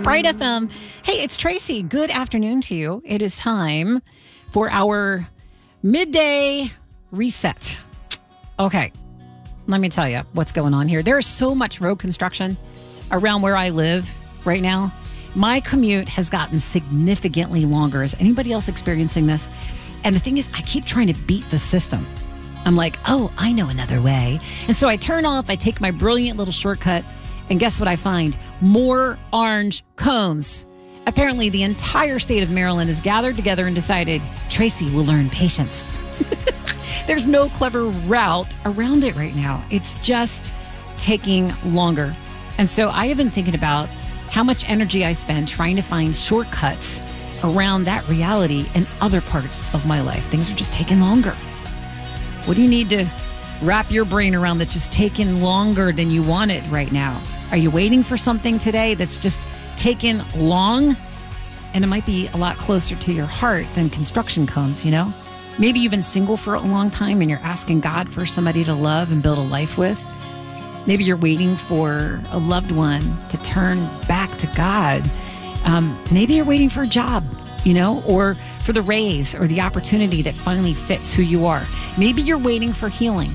Bright FM. Hey, it's Tracy. Good afternoon to you. It is time for our midday reset. Okay, let me tell you what's going on here. There is so much road construction around where I live right now. My commute has gotten significantly longer. Is anybody else experiencing this? And the thing is, I keep trying to beat the system. I'm like, oh, I know another way. And so I turn off, I take my brilliant little shortcut, and guess what I find? More orange cones. Apparently, the entire state of Maryland has gathered together and decided, Tracy will learn patience. There's no clever route around it right now. It's just taking longer. And so I have been thinking about how much energy I spend trying to find shortcuts around that reality in other parts of my life. Things are just taking longer. What do you need to wrap your brain around that's just taking longer than you want it right now? Are you waiting for something today that's just taken long? And it might be a lot closer to your heart than construction cones, you know? Maybe you've been single for a long time and you're asking God for somebody to love and build a life with. Maybe you're waiting for a loved one to turn back to God. Maybe you're waiting for a job, you know, or for the raise or the opportunity that finally fits who you are. Maybe you're waiting for healing.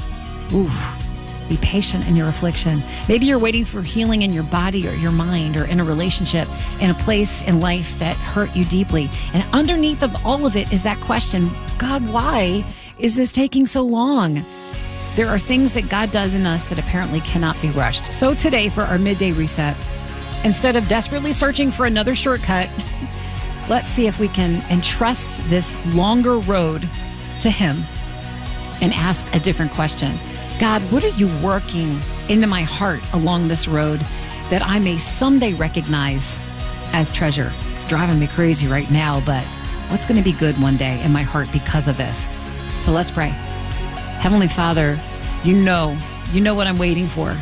Oof. Be patient in your affliction. Maybe you're waiting for healing in your body or your mind or in a relationship, in a place in life that hurt you deeply. And underneath of all of it is that question, God, why is this taking so long? There are things that God does in us that apparently cannot be rushed. So today for our midday reset, instead of desperately searching for another shortcut, let's see if we can entrust this longer road to Him and ask a different question. God, what are you working into my heart along this road that I may someday recognize as treasure? It's driving me crazy right now, but what's going to be good one day in my heart because of this? So let's pray. Heavenly Father, you know what I'm waiting for.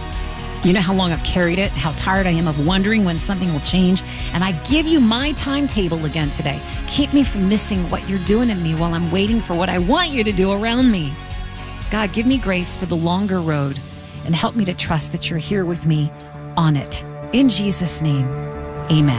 You know how long I've carried it, how tired I am of wondering when something will change. And I give you my timetable again today. Keep me from missing what you're doing in me while I'm waiting for what I want you to do around me. God, give me grace for the longer road and help me to trust that you're here with me on it. In Jesus' name, amen.